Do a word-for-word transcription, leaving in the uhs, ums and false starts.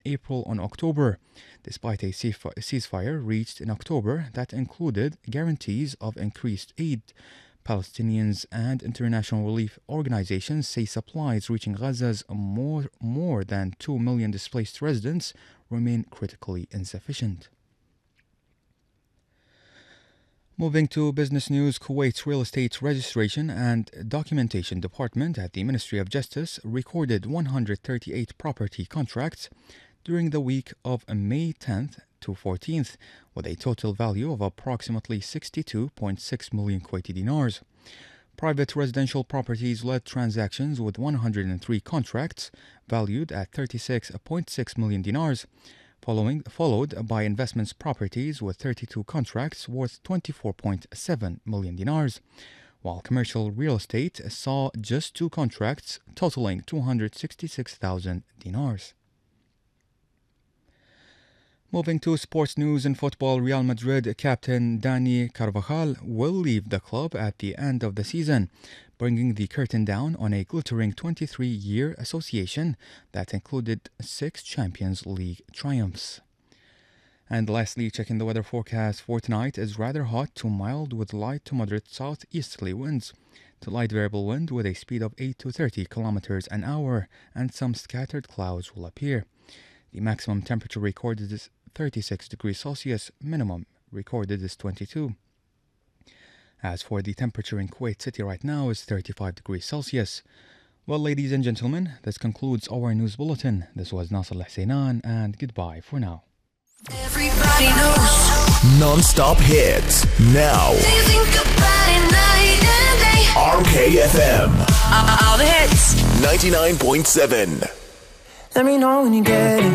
April and October, despite a ceasefire reached in October that included guarantees of increased aid. Palestinians and international relief organizations say supplies reaching Gaza's more, more than two million displaced residents remain critically insufficient. Moving to business news, Kuwait's Real Estate Registration and Documentation Department at the Ministry of Justice recorded one hundred thirty-eight property contracts during the week of May tenth to fourteenth, with a total value of approximately sixty-two point six million Kuwaiti dinars. Private residential properties led transactions with one hundred three contracts valued at thirty-six point six million dinars. Following, followed by investments properties with thirty-two contracts worth twenty-four point seven million dinars, while commercial real estate saw just two contracts totaling two hundred sixty-six thousand dinars. Moving to sports news in football, Real Madrid captain Dani Carvajal will leave the club at the end of the season, bringing the curtain down on a glittering twenty-three-year association that included six Champions League triumphs. And lastly, checking the weather forecast for tonight is rather hot to mild with light to moderate southeasterly winds, to light variable wind with a speed of eight to thirty kilometers an hour, and some scattered clouds will appear. The maximum temperature recorded is thirty-six degrees Celsius, minimum recorded is twenty-two. As for the temperature in Kuwait City right now is thirty-five degrees Celsius. Well, ladies and gentlemen, this concludes our news bulletin. This was Nasser Al-Husainan, and goodbye for now. Everybody knows non-stop hits now. they think about it night and day. R K F M All the hits. ninety-nine point seven. Let me know when you get it.